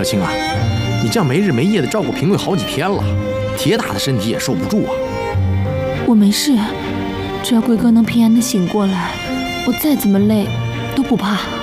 小青啊，你这样没日没夜的照顾平贵好几天了，铁打的身体也受不住啊。 我没事，只要贵哥能平安的醒过来，我再怎么累都不怕。